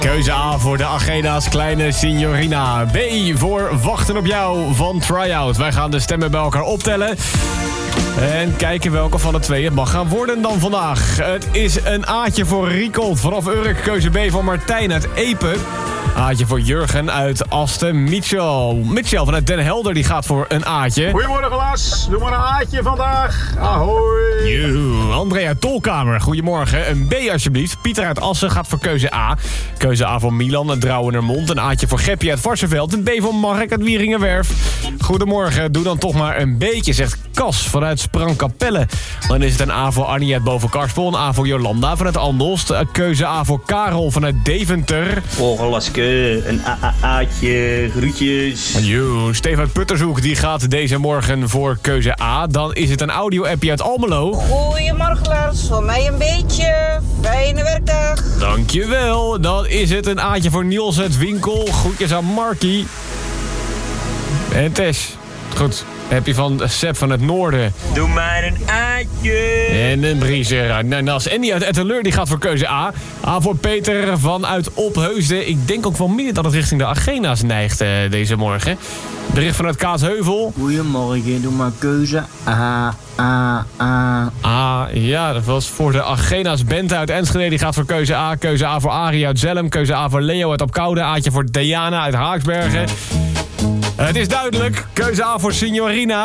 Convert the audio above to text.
Keuze A voor de Agena's kleine signorina. B voor Wachten op jou van Tryout. Wij gaan de stemmen bij elkaar optellen. En kijken welke van de twee het mag gaan worden dan vandaag. Het is een A'tje voor Riekold vanaf Urk. Keuze B van Martijn uit Epe. A'tje voor Jurgen uit Asten. Mitchell vanuit Den Helder die gaat voor een A'tje. Goedemorgen Lars, doe maar een A'tje vandaag. Ahoy. André uit Tolkamer, goedemorgen. Een B alsjeblieft. Pieter uit Assen gaat voor keuze A. Keuze A voor Milan uit Drouwenermond. Een A'tje voor Geppie uit Varsenveld. Een B voor Mark uit Wieringenwerf. Goedemorgen, doe dan toch maar een B'tje, zegt Cas vanuit Sprangkapelle. Dan is het een A voor Annie uit Bovenkarspel. Een A voor Jolanda vanuit Andelst. Keuze A voor Karel vanuit Deventer. Laske, een A'tje, groetjes. Steven uit Puttershoek die gaat deze morgen voor keuze A. Dan is het een audio-appje uit Almelo. Goedemorgen Lars, voor mij een beetje. Fijne werkdag. Dankjewel. Dan is het een A'tje voor Niels uit Winkel. Groetjes aan Markie. En Tess. Goed. Heb je van Sepp van het Noorden. Doe maar een A'tje. En een Briezer uit Nanas. En die uit Etteleur die gaat voor keuze A. A voor Peter vanuit Opheusden. Ik denk ook wel meer dat het richting de Agena's neigt deze morgen. Bericht vanuit Kaatsheuvel. Goedemorgen, doe maar keuze A. Ja, dat was voor de Agena's. Bente uit Enschede die gaat voor keuze A. Keuze A voor Arie uit Zelhem. Keuze A voor Leo uit Opkoude. A'tje voor Diana uit Haaksbergen. Het is duidelijk. Keuze A voor Signorina.